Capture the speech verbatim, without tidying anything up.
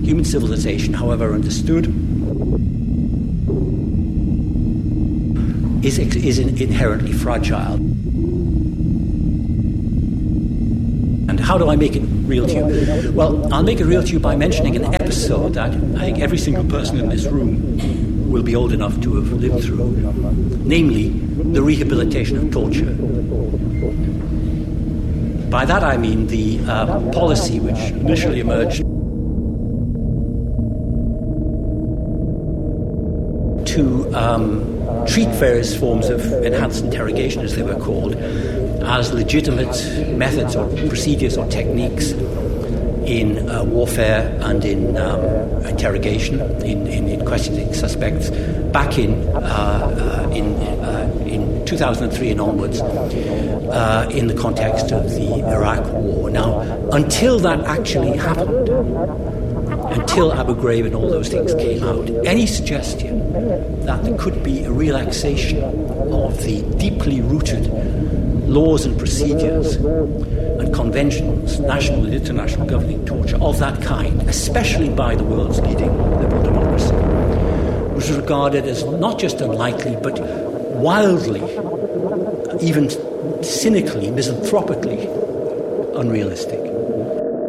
human civilization, however understood, is, is inherently fragile. And how do I make it real to you? Well, I'll make it real to you by mentioning an episode that I think every single person in this room will be old enough to have lived through, namely the rehabilitation of torture. By that I mean the uh, policy which initially emerged to um, treat various forms of enhanced interrogation, as they were called, as legitimate methods or procedures or techniques in uh, warfare and in um, interrogation, in, in, in questioning suspects, back in uh, uh, in, uh, in two thousand three and onwards, uh, in the context of the Iraq War. Now, until that actually happened, until Abu Ghraib and all those things came out, any suggestion that there could be a relaxation of the deeply rooted laws and procedures and conventions, national and international governing torture of that kind, especially by the world's leading liberal democracy, was regarded as not just unlikely, but wildly, even cynically, misanthropically unrealistic.